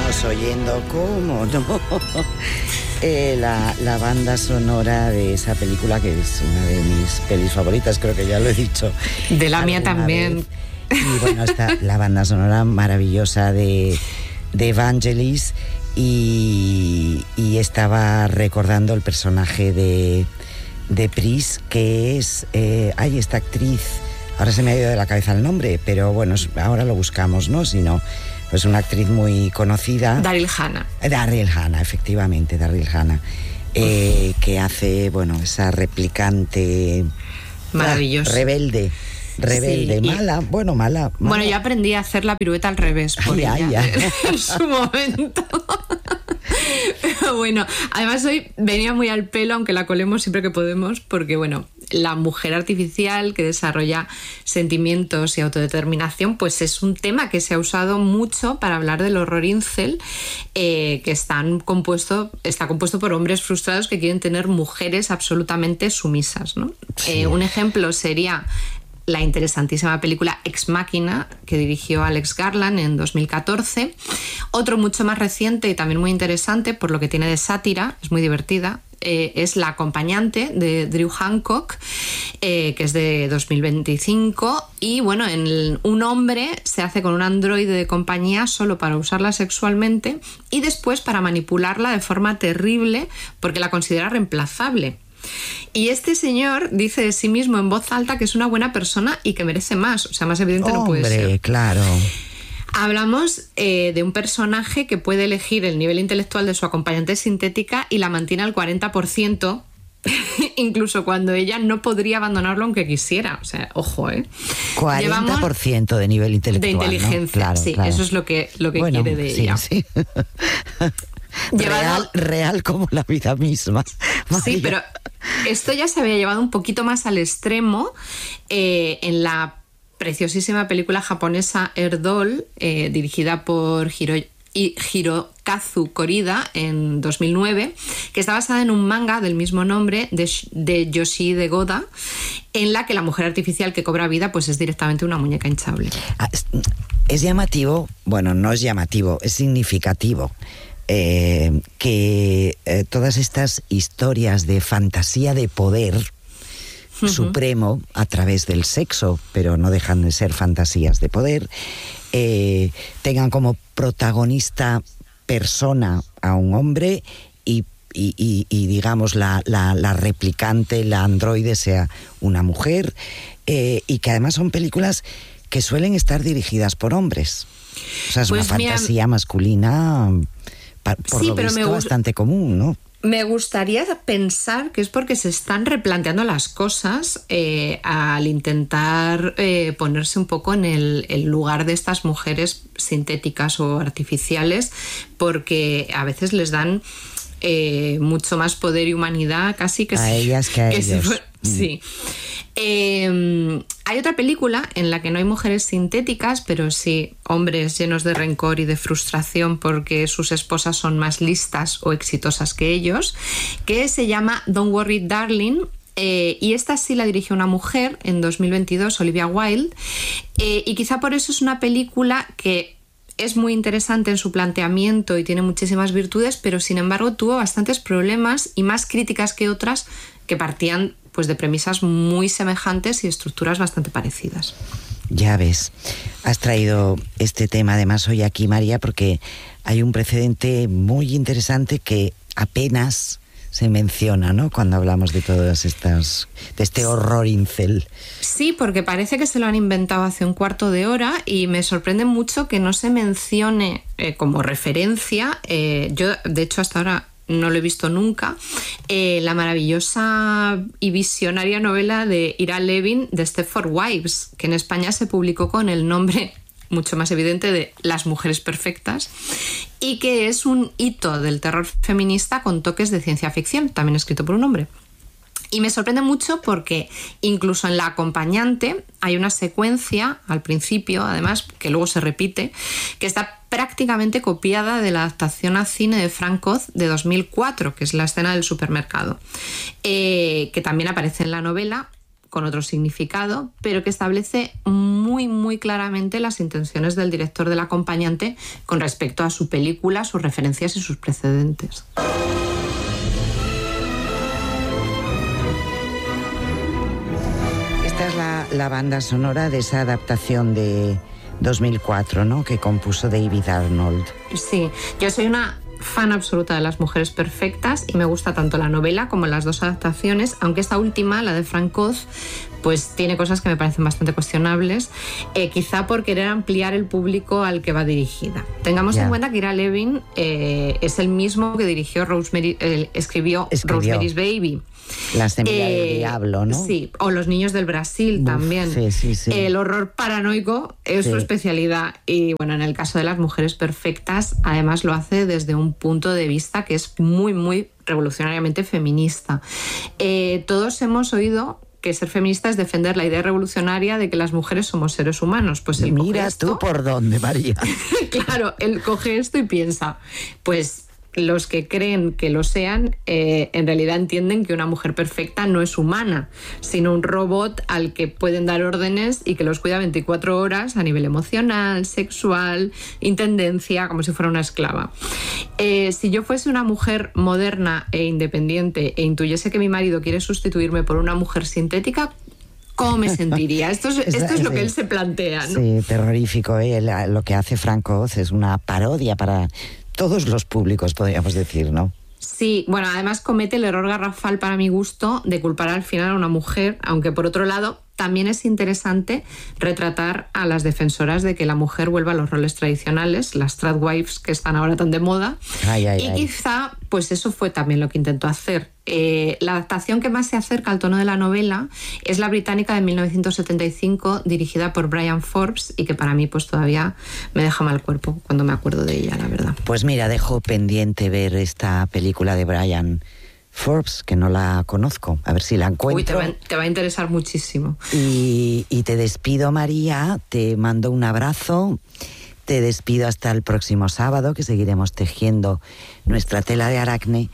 Estamos oyendo, ¿cómo no? La banda sonora de esa película, que es una de mis pelis favoritas, creo que ya lo he dicho. De la mía también. Vez. Y bueno, está la banda sonora maravillosa de Vangelis, y estaba recordando el personaje de Pris, que es esta actriz, ahora se me ha ido de la cabeza el nombre, pero bueno, ahora lo buscamos, ¿no? Si no, pues una actriz muy conocida. Daryl Hannah. Daryl Hannah, efectivamente, Daryl Hannah, que hace, bueno, esa replicante maravillosa, rebelde, sí, mala. Bueno, yo aprendí a hacer la pirueta al revés por ella en su momento. Pero bueno, además hoy venía muy al pelo, aunque la colemos siempre que podemos, porque bueno, la mujer artificial que desarrolla sentimientos y autodeterminación, pues es un tema que se ha usado mucho para hablar del horror incel, que está compuesto por hombres frustrados que quieren tener mujeres absolutamente sumisas, ¿no? Sí. Un ejemplo sería la interesantísima película Ex Machina, que dirigió Alex Garland en 2014. Otro mucho más reciente y también muy interesante, por lo que tiene de sátira, es muy divertida, es La acompañante, de Drew Hancock, que es de 2025. Y bueno, un hombre se hace con un androide de compañía solo para usarla sexualmente y después para manipularla de forma terrible porque la considera reemplazable. Y este señor dice de sí mismo en voz alta que es una buena persona y que merece más. O sea, más evidente no puede ser. Hombre, claro. Hablamos de un personaje que puede elegir el nivel intelectual de su acompañante sintética y la mantiene al 40%, incluso cuando ella no podría abandonarlo aunque quisiera. O sea, ojo, 40% de nivel intelectual. De inteligencia, ¿no? Claro, sí, claro. Eso es lo que bueno, quiere de ella. Sí. Real como la vida misma. Sí, pero esto ya se había llevado un poquito más al extremo en la preciosísima película japonesa Air-Doll, dirigida por Hirokazu Korida en 2009, que está basada en un manga del mismo nombre de Yoshihide Goda, en la que la mujer artificial que cobra vida pues es directamente una muñeca hinchable. Es llamativo, bueno, no es llamativo, es significativo. Que todas estas historias de fantasía de poder supremo a través del sexo, pero no dejan de ser fantasías de poder, tengan como protagonista persona a un hombre y digamos la replicante, la androide sea una mujer, y que además son películas que suelen estar dirigidas por hombres. O sea, es pues una fantasía masculina por lo visto bastante común, ¿no? Me gustaría pensar que es porque se están replanteando las cosas al intentar ponerse un poco en el lugar de estas mujeres sintéticas o artificiales, porque a veces les dan mucho más poder y humanidad casi que a ellas que a ellos. Sí. Hay otra película en la que no hay mujeres sintéticas, pero sí hombres llenos de rencor y de frustración porque sus esposas son más listas o exitosas que ellos, que se llama Don't Worry Darling, y esta sí la dirigió una mujer en 2022, Olivia Wilde, y quizá por eso es una película que es muy interesante en su planteamiento y tiene muchísimas virtudes, pero sin embargo tuvo bastantes problemas y más críticas que otras que partían pues de premisas muy semejantes y estructuras bastante parecidas. Ya ves, has traído este tema además hoy aquí, María, porque hay un precedente muy interesante que apenas se menciona, ¿no?, cuando hablamos de todas estas, de este horror incel. Sí, porque parece que se lo han inventado hace un cuarto de hora y me sorprende mucho que no se mencione como referencia. Yo, de hecho, hasta ahora no lo he visto nunca, la maravillosa y visionaria novela de Ira Levin de Stepford Wives, que en España se publicó con el nombre mucho más evidente de Las mujeres perfectas, y que es un hito del terror feminista con toques de ciencia ficción, también escrito por un hombre. Y me sorprende mucho porque incluso en La acompañante hay una secuencia al principio, además, que luego se repite, que está prácticamente copiada de la adaptación a cine de Frank Oz de 2004, que es la escena del supermercado, que también aparece en la novela, con otro significado, pero que establece muy, muy claramente las intenciones del director del acompañante con respecto a su película, sus referencias y sus precedentes. Esta es la banda sonora de esa adaptación de 2004, ¿no?, que compuso David Arnold. Sí, yo soy una fan absoluta de Las mujeres perfectas y me gusta tanto la novela como las dos adaptaciones, aunque esta última, la de Frank Oz, pues tiene cosas que me parecen bastante cuestionables, quizá por querer ampliar el público al que va dirigida. Tengamos en cuenta que Ira Levin es el mismo que dirigió escribió Rosemary's Baby. La semilla del diablo, ¿no? Sí, o Los niños del Brasil también. Sí. El horror paranoico es su especialidad. Y bueno, en el caso de Las mujeres perfectas, además lo hace desde un punto de vista que es muy, muy revolucionariamente feminista. Todos hemos oído que ser feminista es defender la idea revolucionaria de que las mujeres somos seres humanos. Pues él mira tú por dónde, María. Claro, él coge esto y piensa, pues los que creen que lo sean, en realidad entienden que una mujer perfecta no es humana, sino un robot al que pueden dar órdenes y que los cuida 24 horas a nivel emocional, sexual, intendencia, como si fuera una esclava. Si yo fuese una mujer moderna e independiente e intuyese que mi marido quiere sustituirme por una mujer sintética, ¿cómo me sentiría? Esto es lo que él se plantea, ¿no? Sí, terrorífico. Lo que hace Frank Oz es una parodia para todos los públicos, podríamos decir, ¿no? Sí, bueno, además comete el error garrafal para mi gusto de culpar al final a una mujer, aunque por otro lado también es interesante retratar a las defensoras de que la mujer vuelva a los roles tradicionales, las tradwives que están ahora tan de moda. Quizá, pues eso fue también lo que intentó hacer. La adaptación que más se acerca al tono de la novela es la británica de 1975, dirigida por Bryan Forbes, y que para mí pues todavía me deja mal cuerpo cuando me acuerdo de ella, la verdad. Pues mira, dejo pendiente ver esta película de Bryan Forbes, que no la conozco, a ver si la encuentro. Uy, te va a interesar muchísimo. Y te despido, María, te mando un abrazo, te despido hasta el próximo sábado, que seguiremos tejiendo nuestra tela de aracne,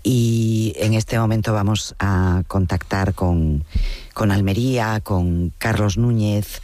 y en este momento vamos a contactar con Almería, con Carlos Núñez,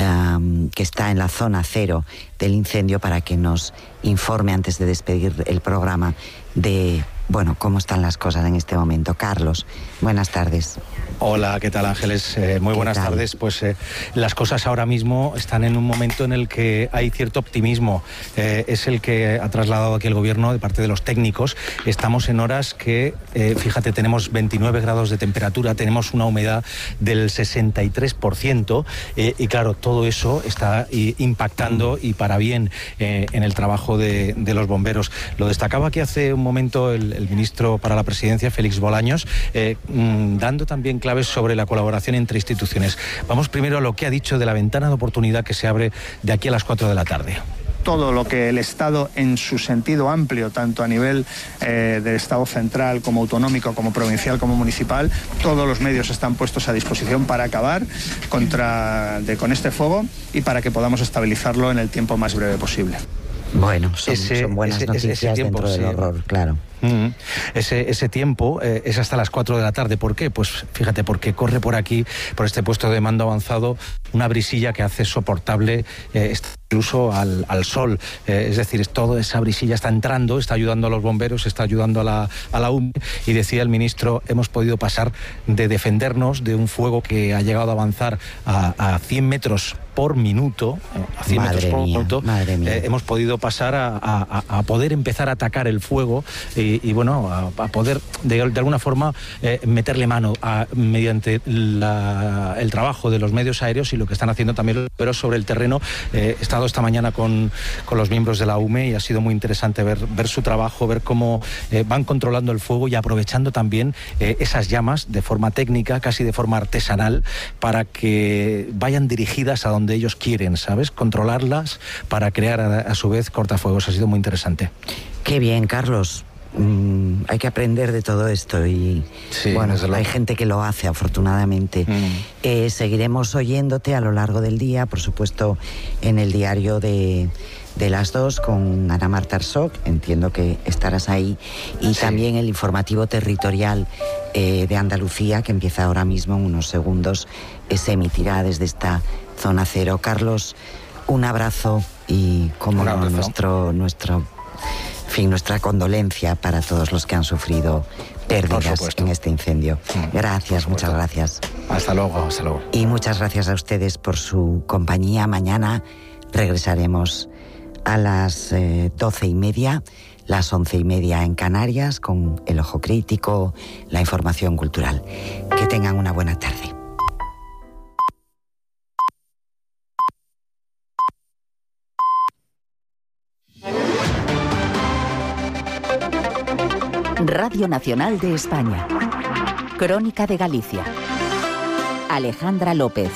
que está en la zona cero del incendio, para que nos informe antes de despedir el programa de, bueno, cómo están las cosas en este momento. Carlos, buenas tardes. Hola, ¿qué tal, Ángeles? Muy buenas tardes. Pues las cosas ahora mismo están en un momento en el que hay cierto optimismo. Es el que ha trasladado aquí el gobierno de parte de los técnicos. Estamos en horas que, fíjate, tenemos 29 grados de temperatura, tenemos una humedad del 63%, y claro, todo eso está impactando y para bien en el trabajo de los bomberos. Lo destacaba aquí hace un momento el ministro para la Presidencia, Félix Bolaños, dando también claves sobre la colaboración entre instituciones. Vamos primero a lo que ha dicho de la ventana de oportunidad que se abre de aquí a las 4 de la tarde. Todo lo que el Estado, en su sentido amplio, tanto a nivel del Estado central como autonómico, como provincial, como municipal, todos los medios están puestos a disposición para acabar con este fuego y para que podamos estabilizarlo en el tiempo más breve posible. Bueno, son buenas noticias tiempo, dentro del horror, claro. Ese tiempo es hasta las 4 de la tarde. ¿Por qué? Pues fíjate, porque corre por aquí, por este puesto de mando avanzado, una brisilla que hace soportable incluso al sol. Es decir, toda esa brisilla está entrando, está ayudando a los bomberos, está ayudando a la UME. Y decía el ministro, hemos podido pasar de defendernos de un fuego que ha llegado a avanzar a 100 metros por minuto, a 100 metros por minuto, hemos podido pasar a poder empezar a atacar el fuego y bueno, a poder de alguna forma meterle mano mediante el trabajo de los medios aéreos y lo que están haciendo también los bomberos sobre el terreno. He estado esta mañana con los miembros de la UME y ha sido muy interesante ver su trabajo, ver cómo van controlando el fuego y aprovechando también esas llamas de forma técnica, casi de forma artesanal, para que vayan dirigidas a donde ellos quieren, ¿sabes? Controlarlas para crear a su vez cortafuegos. Ha sido muy interesante. Qué bien, Carlos. Hay que aprender de todo esto y sí, bueno, hay gente que lo hace, afortunadamente. Seguiremos oyéndote a lo largo del día, por supuesto, en el diario de las 2 con Ana Marta Arsoc, entiendo que estarás ahí, y también el informativo territorial de Andalucía, que empieza ahora mismo en unos segundos, se emitirá desde esta zona cero. Carlos, un abrazo y como no, nuestra condolencia para todos los que han sufrido pérdidas en este incendio. Gracias, muchas gracias. Hasta luego. Y muchas gracias a ustedes por su compañía. Mañana regresaremos a las 12:30, las 11:30 en Canarias, con el ojo crítico, la información cultural. Que tengan una buena tarde. Radio Nacional de España. Crónica de Galicia. Alejandra López.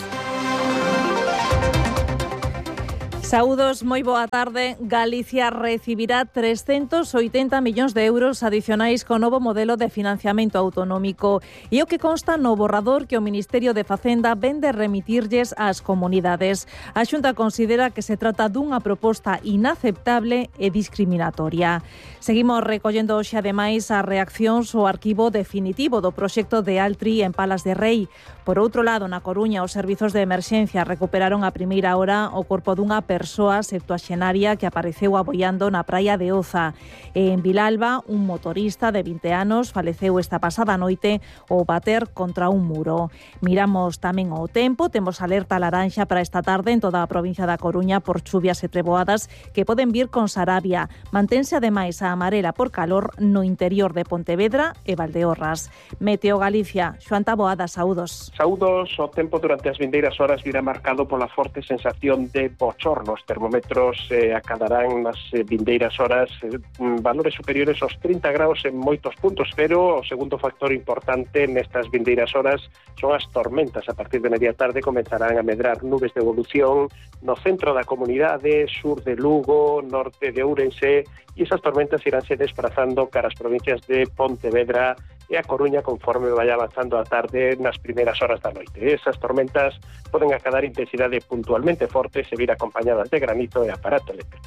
Saúdos, moi boa tarde. Galicia recibirá 380 millóns de euros adicionais co novo modelo de financiamento autonómico e o que consta no borrador que o Ministerio de Facenda vende remitirlles ás comunidades. A Xunta considera que se trata dunha proposta inaceptable e discriminatoria. Seguimos recollendo hoxe ademais as reaccións ao arquivo definitivo do proxecto de Altri en Palas de Rei. Por outro lado, na Coruña, os servizos de emerxencia recuperaron a primeira hora o corpo dunha persoa septuaxenaria que apareceu aboiando na praia de Oza. E en Vilalba, un motorista de 20 anos faleceu esta pasada noite ao bater contra un muro. Miramos tamén o tempo, temos alerta laranxa para esta tarde en toda a provincia da Coruña por chuvias e treboadas que poden vir con Sarabia. Mantense ademais a amarela por calor no interior de Pontevedra e Valdeorras. Meteo Galicia, Xoán Taboada, saúdos. Saúdos, o tempo durante as vindeiras horas virá marcado pola forte sensación de bochorno. Os termómetros acadarán nas vindeiras horas valores superiores aos 30 graus en moitos puntos, pero o segundo factor importante nestas vindeiras horas son as tormentas. A partir de media tarde comenzarán a medrar nubes de evolución no centro da comunidade, sur de Lugo, norte de Ourense, e esas tormentas iránse desplazando cara as provincias de Pontevedra e a Coruña conforme vaya avanzando a tarde nas primeiras horas da noite. Esas tormentas poden acadar intensidade puntualmente forte e vir acompañadas de granizo e aparato eléctrico.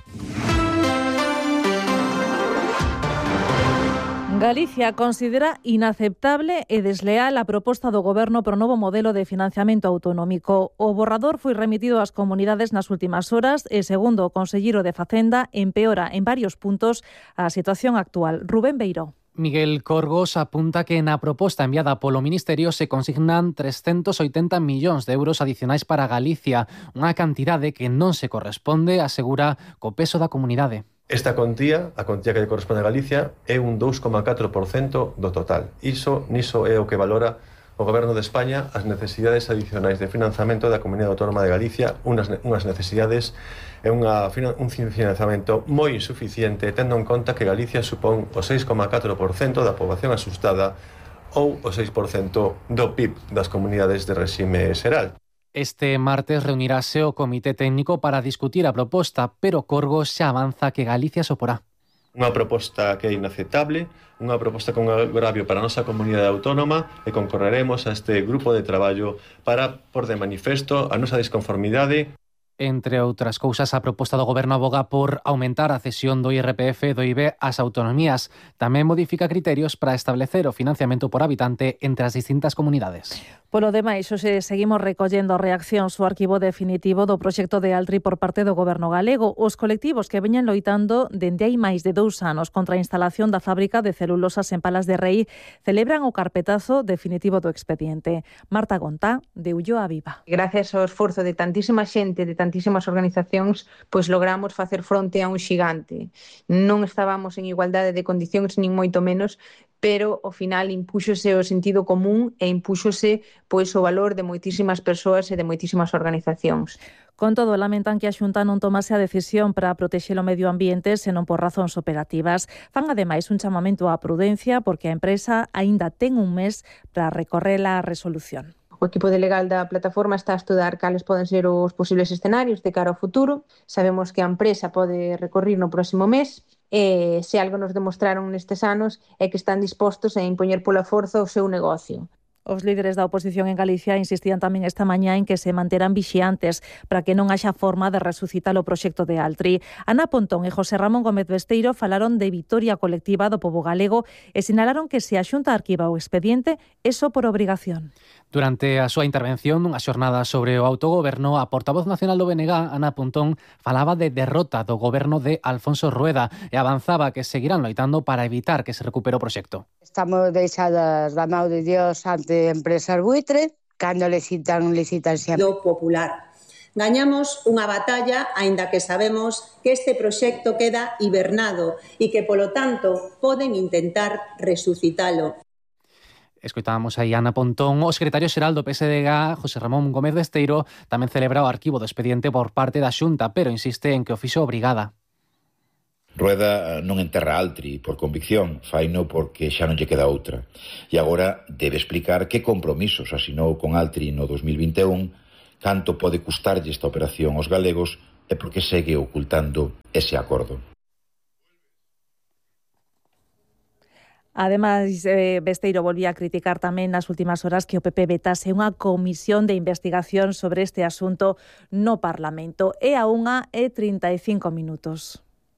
Galicia considera inaceptable e desleal a proposta do Goberno pro novo modelo de financiamento autonómico. O borrador foi remitido ás comunidades nas últimas horas e, segundo o conselleiro de Facenda, empeora en varios puntos a situación actual. Rubén Beiró. Miguel Corgos apunta que na proposta enviada polo Ministerio se consignan 380 millóns de euros adicionais para Galicia, unha cantidade que non se corresponde, asegura, co peso da comunidade. Esta contía, a contía que corresponde a Galicia, é un 2,4% do total. Niso é o que valora o Goberno de España as necesidades adicionais de financiamento da Comunidade Autónoma de Galicia, unhas necesidades e un financiamento moi insuficiente, tendo en conta que Galicia supón o 6,4% da poboación asustada ou o 6% do PIB das comunidades de réxime xeral. Este martes reunirase o Comité Técnico para discutir a proposta, pero Corgos xa avanza que Galicia soporá. Unha proposta que é inaceptable, unha proposta con agravio para a nosa comunidade autónoma e concorreremos a este grupo de traballo para pôr de manifesto a nosa desconformidade. Entre outras cousas, a proposta do Goberno aboga por aumentar a cesión do IRPF e do IBE ás autonomías. Tamén modifica criterios para establecer o financiamento por habitante entre as distintas comunidades. Polo demais, hoxe seguimos recollendo reaccións ao arquivo definitivo do proxecto de Altri por parte do Goberno galego. Os colectivos que veñan loitando dende hai máis de 2 anos contra a instalación da fábrica de celulosas en Palas de Rei celebran o carpetazo definitivo do expediente. Marta Gontá, de Ulloa Viva. Gracias ao esforzo de tantísima xente, de tantísimas organizacións, pois logramos facer fronte a un xigante. Non estábamos en igualdade de condicións, nin moito menos, pero ao final impúxose o sentido común e impúxose pois o valor de moitísimas persoas e de moitísimas organizacións. Con todo, lamentan que a Xunta non tomase a decisión para protexer o medio ambiente senón por razóns operativas. Fan ademais un chamamento á prudencia porque a empresa aínda ten un mes para recorrer a resolución. O equipo de legal da plataforma está a estudar cales poden ser os posibles escenarios de cara ao futuro. Sabemos que a empresa pode recorrer no próximo mes e se algo nos demostraron nestes anos é que están dispostos a impoñer pola forza o seu negocio. Os líderes da oposición en Galicia insistían tamén esta mañá en que se manterán vixiantes para que non haxa forma de resucitar o proxecto de Altri. Ana Pontón e José Ramón Gómez Besteiro falaron de vitoria colectiva do pobo galego e sinalaron que se a Xunta arquiva o expediente, eso por obrigación. Durante a súa intervención nunha xornada sobre o autogoberno, a portavoz nacional do BNG, Ana Pontón, falaba de derrota do goberno de Alfonso Rueda e avanzaba que seguirán loitando para evitar que se recupere o proxecto. Estamos deixadas da mão de Dios ante empresas buitre, cando licitan sempre. Do popular. Gañamos unha batalla, aínda que sabemos que este proxecto queda hibernado e que, polo tanto, poden intentar resucitalo. Escoitábamos aí Ana Pontón. O secretario xeral do PSDG, José Ramón Gómez Besteiro, tamén celebra o arquivo do expediente por parte da Xunta, pero insiste en que o fixo obrigada. Rueda non enterra Altri por convicción, faino porque xa non lle queda outra. E agora debe explicar que compromisos asinou con Altri no 2021, canto pode custarlle esta operación aos galegos e porque segue ocultando ese acordo. Ademais, Besteiro volvía a criticar tamén nas últimas horas que o PP vetase unha comisión de investigación sobre este asunto no Parlamento. É a 1:35.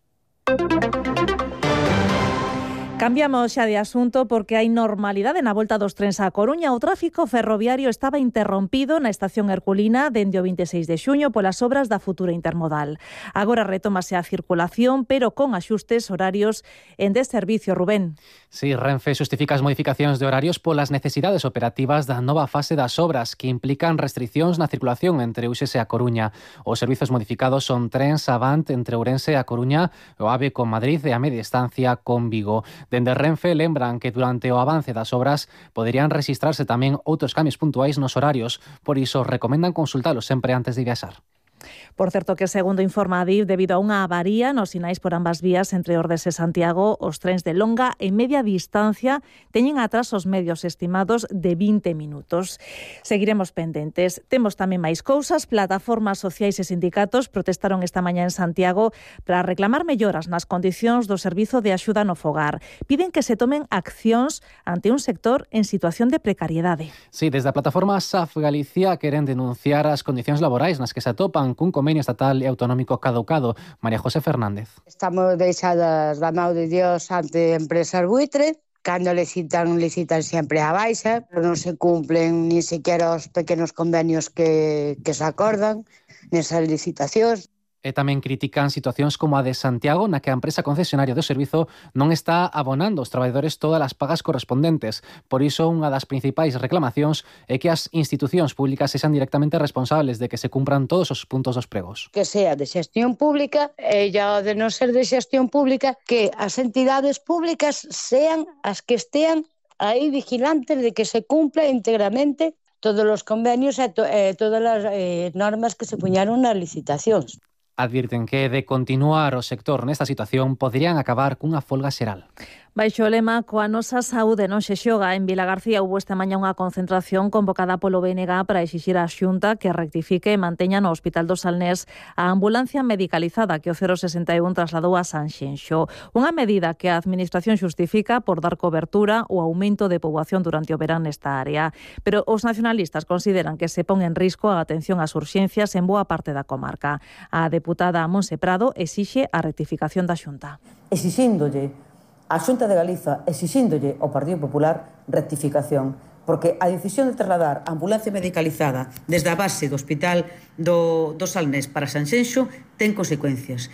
Cambiamos xa de asunto porque hai normalidade na volta dos trens á Coruña. O tráfico ferroviario estaba interrompido na estación Herculina dende o 26 de xuño polas obras da futura intermodal. Agora retómase a circulación, pero con axustes horarios en desservicio, Rubén. Sí, Renfe xustifica as modificacións de horarios polas necesidades operativas da nova fase das obras que implican restriccións na circulación entre Uxes e a Coruña. Os servizos modificados son trens Avant entre Ourense e a Coruña, o AVE con Madrid e a media estancia con Vigo. Dende Renfe lembran que durante o avance das obras poderían rexistrarse tamén outros cambios puntuais nos horarios, por iso recomendan consultalos sempre antes de viaxar. Por certo que, segundo informa Adif, debido a unha avaría nos sinais por ambas vías entre Ordes e Santiago, os trens de longa e media distancia teñen atrasos medios estimados de 20 minutos. Seguiremos pendentes. Temos tamén máis cousas. Plataformas sociais e sindicatos protestaron esta mañá en Santiago para reclamar melloras nas condicións do servizo de axuda no fogar. Piden que se tomen accións ante un sector en situación de precariedade. Sí, desde a plataforma SAF Galicia queren denunciar as condicións laborais nas que se atopan cun convenio estatal e autonómico caducado. María José Fernández. Estamos deixadas da mão de Dios ante empresas buitre, cando licitan sempre a baixa, non se cumplen ni sequera os pequenos convenios que se acordan nesas licitacións. E tamén critican situacións como a de Santiago, na que a empresa concesionaria do servizo non está abonando aos traballadores todas as pagas correspondentes. Por iso, unha das principais reclamacións é que as institucións públicas sexan directamente responsables de que se cumpran todos os puntos dos pregos. Que sea de xestión pública e ya de non ser de xestión pública, que as entidades públicas sean as que estean aí vigilantes de que se cumpla íntegramente todos os convenios e todas as normas que se puñaron nas licitacións. Advirten que, de continuar o sector nesta situación, poderían acabar cunha folga xeral. Baixo o lema "Coa nosa saúde non se xoga", en Vilagarcía houbo esta mañá unha concentración convocada polo BNG para exixir á Xunta que rectifique e manteña no Hospital do Salnés a ambulancia medicalizada que o 061 trasladou a Sanxenxo. Unha medida que a Administración xustifica por dar cobertura ao aumento de poboación durante o verán nesta área. Pero os nacionalistas consideran que se pon en risco a atención ás urxencias en boa parte da comarca. A deputada Monse Prado exixe a rectificación da Xunta. Exixíndolle a Xunta de Galiza, exixíndolle ao Partido Popular rectificación, porque a decisión de trasladar a ambulancia medicalizada desde a base do Hospital do Salnés para Sanxenxo ten consecuencias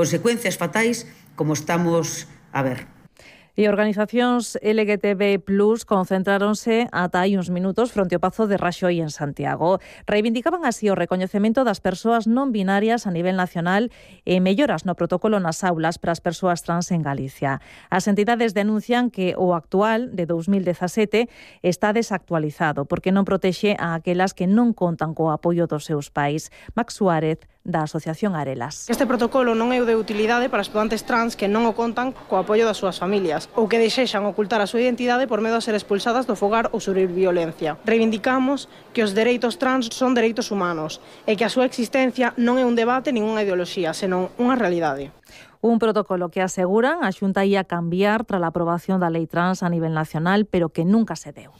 fatais, como estamos a ver. E organizacións LGTB+ concentráronse ata hai uns minutos fronte ao Pazo de Raxoi en Santiago. Reivindicaban así o recoñecemento das persoas non binarias a nivel nacional e melloras no protocolo nas aulas para as persoas trans en Galicia. As entidades denuncian que o actual, de 2017, está desactualizado porque non protexe a aquelas que non contan co apoio dos seus pais. Max Suárez da Asociación Arelas. Este protocolo non é o de utilidade para estudantes trans que non o contan co apoio das súas familias ou que desexan ocultar a súa identidade por medo a ser expulsadas do fogar ou sufrir violencia. Reivindicamos que os dereitos trans son dereitos humanos e que a súa existencia non é un debate nin unha ideoloxía, senón unha realidade. Un protocolo que aseguran a Xunta ia cambiar tras a aprobación da lei trans a nivel nacional, pero que nunca se deu.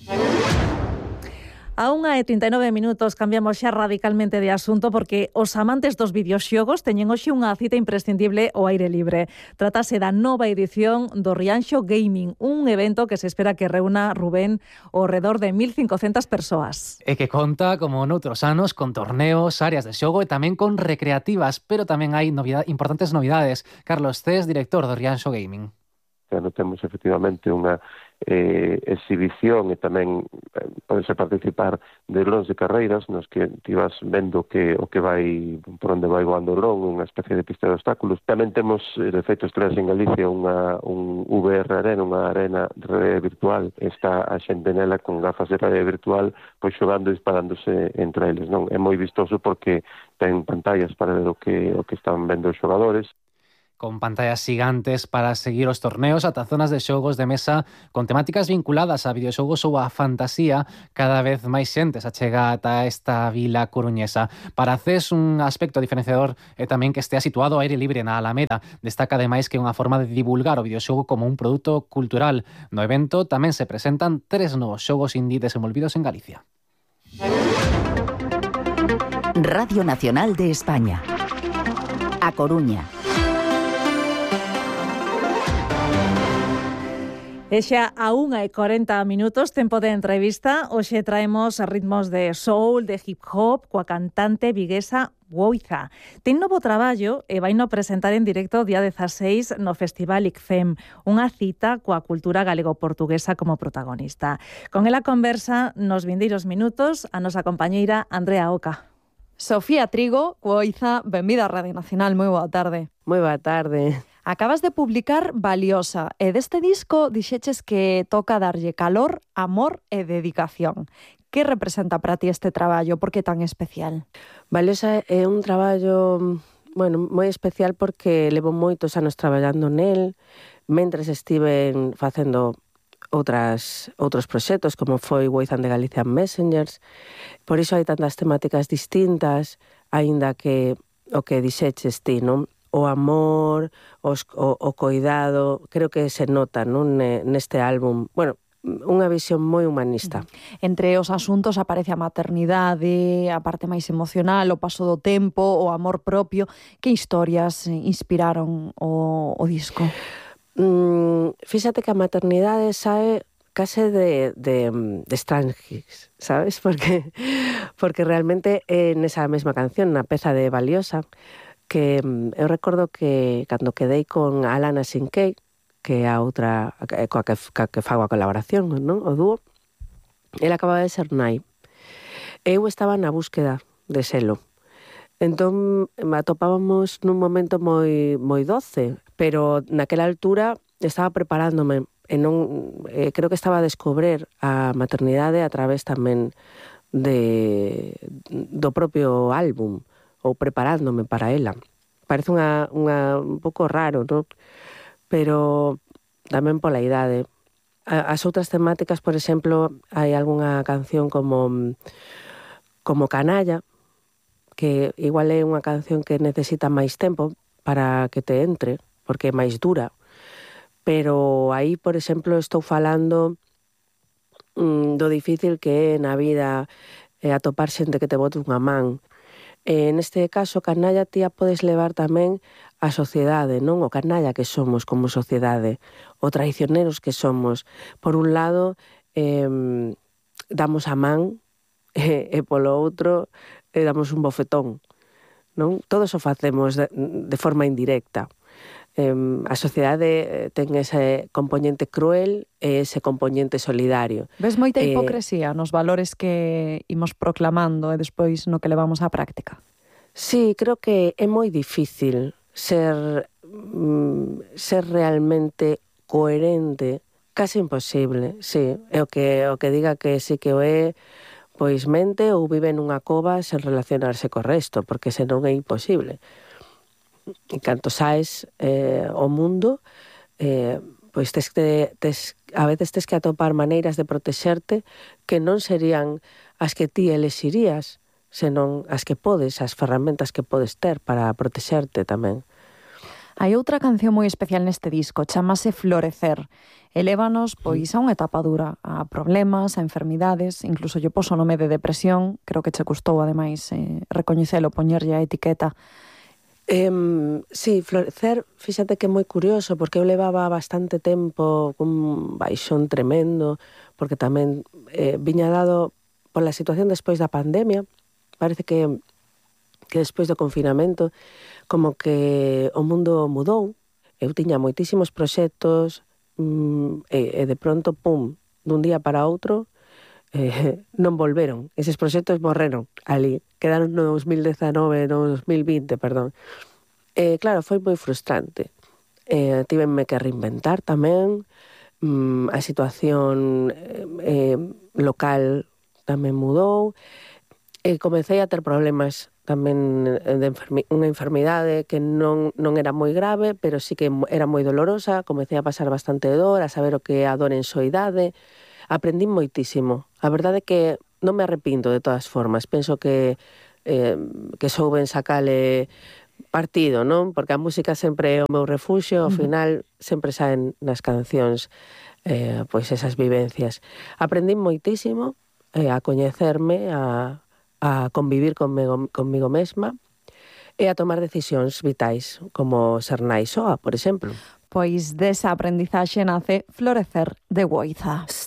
A 1:39 cambiamos xa radicalmente de asunto porque os amantes dos videoxogos teñen hoxe unha cita imprescindible ao aire libre. Trátase da nova edición do Rianxo Gaming, un evento que se espera que reúna, Rubén, ao redor de 1.500 persoas. E que conta, como noutros anos, con torneos, áreas de xogo e tamén con recreativas, pero tamén hai importantes novidades. Carlos Cés, director do Rianxo Gaming. Temos efectivamente unha exhibición e tamén podes participar de drones de carreiras nos que ti vas vendo o que vai por onde vai voando o dron, unha especie de pista de obstáculos. Tamén temos, de feito, estreas en Galicia un VR Arena, unha arena de realidade virtual. Está a xente nela con gafas de realidade virtual pois xogando e disparándose entre eles, non? É moi vistoso porque ten pantallas para ver o que están vendo os xogadores. Con pantallas gigantes para seguir os torneos, ata zonas de xogos de mesa con temáticas vinculadas a videoxogos ou a fantasía. Cada vez máis xente se achega ata esta vila coruñesa. Para Cés, un aspecto diferenciador é tamén que estea situado ao aire libre na Alameda. Destaca ademais que é unha forma de divulgar o videoxogo como un produto cultural. No evento tamén se presentan 3 novos xogos indie desenvolvidos en Galicia. Radio Nacional de España. A Coruña. E xa a 1:40, tempo de entrevista. Hoxe traemos ritmos de soul, de hip hop, coa cantante viguesa Woiza. Ten novo traballo e vaino presentar en directo o día 16 no Festival ICFEM, unha cita coa cultura galego-portuguesa como protagonista. Con ela conversa nos vindeiros minutos a nosa compañeira Andrea Oca. Sofía Trigo, Woiza, benvida a Radio Nacional, moi boa tarde. Moi boa tarde. Acabas de publicar Valiosa e deste disco dixeches que toca darlle calor, amor e dedicación. Que representa para ti este traballo? Por que tan especial? Valiosa é un traballo moi especial porque levo moitos anos traballando nel, mentres estiven facendo outros proxectos como foi Woizan de Galicia Messengers. Por iso hai tantas temáticas distintas, aínda que o que dixeches ti, non? O amor, o coidado, creo que se nota, non, neste álbum. Bueno, unha visión moi humanista. Entre os asuntos aparece a maternidade, a parte máis emocional, o paso do tempo, o amor propio. Que historias inspiraron o disco? Fíxate que a maternidade sae case de Strange, sabes? Porque realmente nesa mesma canción, na peza de Valiosa, que eu recordo que cando quedei con Alana Sinkei, que é a outra coa que fago a colaboración, non? O dúo, ela acababa de ser nai. Eu estaba na búsqueda de selo. Entón, atopábamos nun momento moi doce, pero naquela altura estaba preparándome e non creo que estaba a descobrir a maternidade a través tamén do propio álbum, ou preparándome para ela. Parece un pouco raro, non? Pero tamén pola idade. As outras temáticas, por exemplo, hai algunha canción como Canalla, que igual é unha canción que necesita máis tempo para que te entre, porque é máis dura. Pero aí, por exemplo, estou falando do difícil que é na vida atopar xente que te bote unha man. Neste caso, canalla, tía, podes levar tamén a sociedade, non? O canalla que somos como sociedade, o traicioneros que somos. Por un lado, damos a man, e polo outro, damos un bofetón, non? Todos o facemos de forma indirecta. A sociedade ten ese componente cruel e ese componente solidario. Ves moita hipocresía nos valores que imos proclamando e despois no que levamos á práctica? Sí, creo que é moi difícil ser realmente coherente, case imposible, sí. É o que diga que sí que o é, pois mente ou vive nunha cova sen relacionarse co resto, porque senón é imposible. En canto saes ao mundo, pois a veces tes que atopar maneiras de protexerte que non serían as que ti elexirías, senón as que podes, as ferramentas que podes ter para protexerte tamén. Hai outra canción moi especial neste disco, chamase Florecer. Elévanos, pois, a unha etapa dura, a problemas, a enfermidades, incluso lle poso o nome de depresión, creo que che custou, ademais, recoñecelo, poñerlle a etiqueta. Sí, Florecer, fíxate que é moi curioso, porque eu levaba bastante tempo cun baixón tremendo, porque tamén viña dado pola situación despois da pandemia. Parece que despois do confinamento como que o mundo mudou. Eu tiña moitísimos proxectos e de pronto, pum, dun día para outro non volveron. Eses proxectos morreron ali, quedaron no 2019, no 2020, perdón. Claro, foi moi frustrante. Tívenme que reinventar tamén, a situación local tamén mudou, e comecei a ter problemas tamén de unha enfermidade que non era moi grave, pero sí que era moi dolorosa. Comecei a pasar bastante dor, a saber o que é a dor en soidade. Aprendí moitísimo. A verdade é que non me arrepinto de todas formas. Penso que souben sacale partido, non? Porque a música sempre é o meu refuxio, ao final sempre saen nas cancións pois esas vivencias. Aprendí moitísimo a coñecerme, a convivir conmigo mesma e a tomar decisións vitais, como ser nai soa, por exemplo. Pois desa aprendizaxe nace Florecer de Woiza.